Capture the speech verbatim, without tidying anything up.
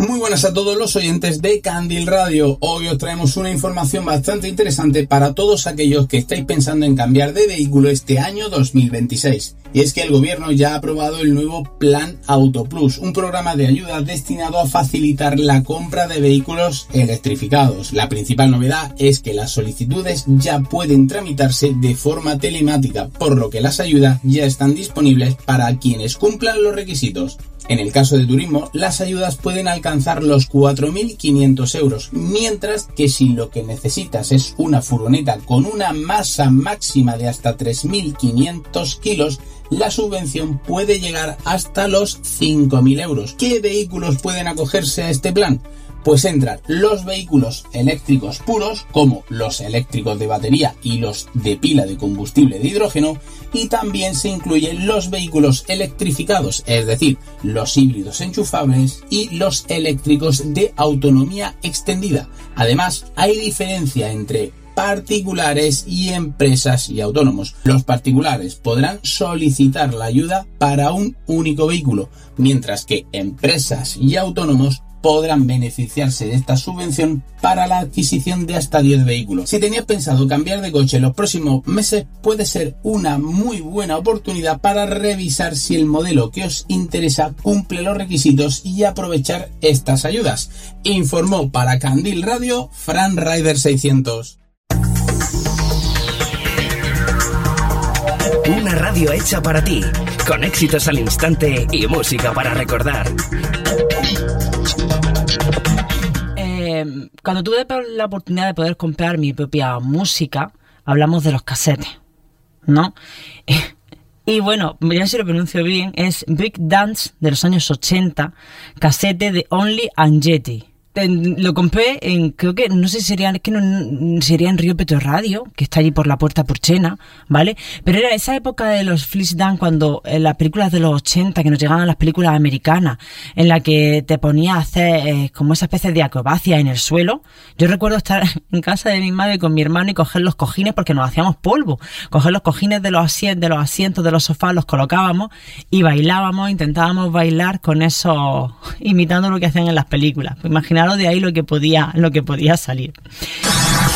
Muy buenas a todos los oyentes de Candil Radio. Hoy os traemos una información bastante interesante para todos aquellos que estáis pensando en cambiar de vehículo este año dos mil veintiséis. Y es que el gobierno ya ha aprobado el nuevo Plan Auto Plus, un programa de ayuda destinado a facilitar la compra de vehículos electrificados. La principal novedad es que las solicitudes ya pueden tramitarse de forma telemática, por lo que las ayudas ya están disponibles para quienes cumplan los requisitos. En el caso de turismo, las ayudas pueden alcanzar los cuatro mil quinientos euros, mientras que si lo que necesitas es una furgoneta con una masa máxima de hasta tres mil quinientos kilos, la subvención puede llegar hasta los cinco mil euros. ¿Qué vehículos pueden acogerse a este plan? Pues entran los vehículos eléctricos puros, como los eléctricos de batería y los de pila de combustible de hidrógeno, y también se incluyen los vehículos electrificados, es decir, los híbridos enchufables y los eléctricos de autonomía extendida. Además, hay diferencia entre particulares y empresas y autónomos. Los particulares podrán solicitar la ayuda para un único vehículo, mientras que empresas y autónomos podrán beneficiarse de esta subvención para la adquisición de hasta diez vehículos. Si tenías pensado cambiar de coche en los próximos meses, puede ser una muy buena oportunidad para revisar si el modelo que os interesa cumple los requisitos y aprovechar estas ayudas. Informó para Candil Radio Fran Rider seiscientos. Una radio hecha para ti, con éxitos al instante y música para recordar. Eh, cuando tuve la oportunidad de poder comprar mi propia música, hablamos de los casetes, ¿no? Y bueno, ya si lo pronuncio bien, es Big Dance de los años ochenta, casete de Only and Yeti. Lo compré en, creo que, no sé si sería, que no, sería en Río Petro Radio, que está allí por la Puerta Porchena, ¿vale? Pero era esa época de los Flashdance, cuando en las películas de los ochenta, que nos llegaban las películas americanas, en la que te ponía a hacer eh, como esa especie de acrobacia en el suelo. Yo recuerdo estar en casa de mi madre con mi hermano y coger los cojines, porque nos hacíamos polvo, coger los cojines de los asientos, de los asientos de los sofás, los colocábamos y bailábamos, intentábamos bailar con eso, imitando lo que hacían en las películas. Pues imaginaros de ahí lo que podía, lo que podía salir.